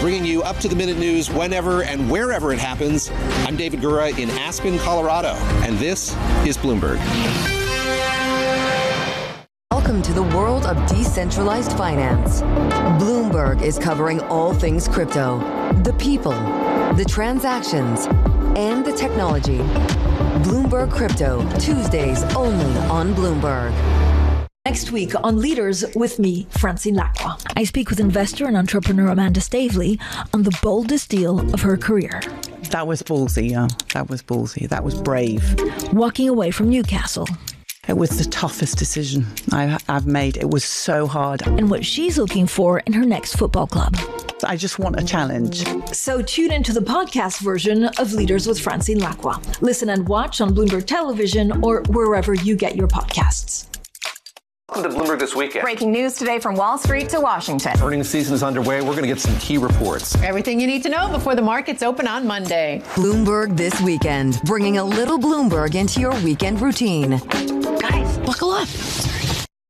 bringing you up-to-the-minute news whenever and wherever it happens. I'm David Gura in Aspen, Colorado, and this is Bloomberg. Welcome to the world of decentralized finance. Bloomberg is covering all things crypto, the people, the transactions, and the technology. Bloomberg Crypto, Tuesdays only on Bloomberg. Next week on Leaders with me, Francine Lacqua. I speak with investor and entrepreneur Amanda Stavely on the boldest deal of her career. That was ballsy, yeah. That was ballsy. That was brave. Walking away from Newcastle. It was the toughest decision I've made. It was so hard. And what she's looking for in her next football club. I just want a challenge. So tune into the podcast version of Leaders with Francine Lacqua. Listen and watch on Bloomberg Television or wherever you get your podcasts. Welcome to Bloomberg This Weekend. Breaking news today from Wall Street to Washington. Earnings season is underway. We're going to get some key reports. Everything you need to know before the markets open on Monday. Bloomberg This Weekend, bringing a little Bloomberg into your weekend routine. Guys, buckle up.